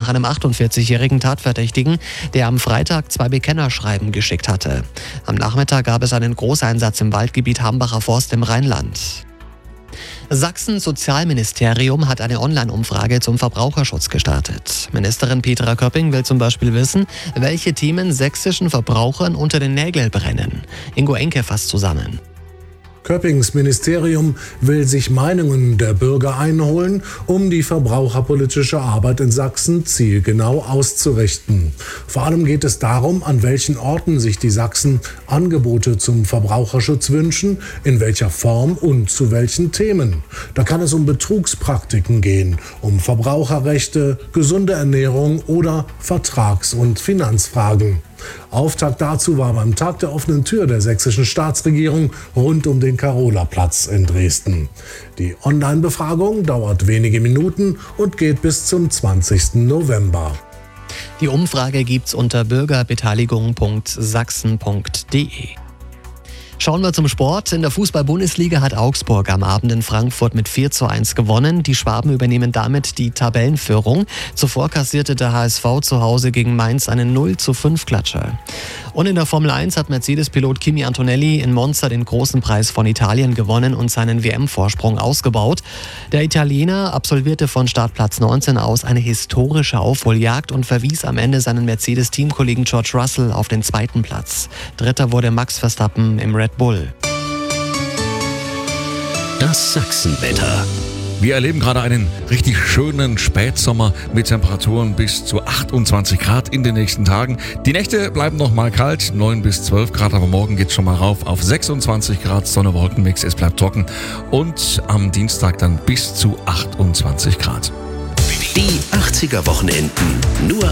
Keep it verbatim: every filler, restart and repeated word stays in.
nach einem achtundvierzigjährigen Tatverdächtigen, der am Freitag zwei Bekennerschreiben geschickt hatte. Am Nachmittag gab es einen Großeinsatz im Waldgebiet Hambacher Forst im Rheinland. Sachsens Sozialministerium hat eine Online-Umfrage zum Verbraucherschutz gestartet. Ministerin Petra Köpping will zum Beispiel wissen, welche Themen sächsischen Verbrauchern unter den Nägeln brennen. Ingo Enke fasst zusammen. Köppings Ministerium will sich Meinungen der Bürger einholen, um die verbraucherpolitische Arbeit in Sachsen zielgenau auszurichten. Vor allem geht es darum, an welchen Orten sich die Sachsen Angebote zum Verbraucherschutz wünschen, in welcher Form und zu welchen Themen. Da kann es um Betrugspraktiken gehen, um Verbraucherrechte, gesunde Ernährung oder Vertrags- und Finanzfragen. Auftakt dazu war beim Tag der offenen Tür der sächsischen Staatsregierung rund um den Karola-Platz in Dresden. Die Online-Befragung dauert wenige Minuten und geht bis zum zwanzigsten November. Die Umfrage gibt's unter bürgerbeteiligung punkt sachsen punkt de. Schauen wir zum Sport. In der Fußball-Bundesliga hat Augsburg am Abend in Frankfurt mit vier zu eins gewonnen. Die Schwaben übernehmen damit die Tabellenführung. Zuvor kassierte der H S V zu Hause gegen Mainz einen null zu fünf Klatscher. Und in der Formel eins hat Mercedes-Pilot Kimi Antonelli in Monza den großen Preis von Italien gewonnen und seinen W M-Vorsprung ausgebaut. Der Italiener absolvierte von Startplatz neunzehn aus eine historische Aufholjagd und verwies am Ende seinen Mercedes-Teamkollegen George Russell auf den zweiten Platz. Dritter wurde Max Verstappen im Red Bull. Das Sachsenwetter. Wir erleben gerade einen richtig schönen Spätsommer mit Temperaturen bis zu achtundzwanzig Grad in den nächsten Tagen. Die Nächte bleiben noch mal kalt, neun bis zwölf Grad, aber morgen geht es schon mal rauf auf sechsundzwanzig Grad, Sonne-Wolkenmix, es bleibt trocken und am Dienstag dann bis zu achtundzwanzig Grad. Die achtziger Wochenenden nur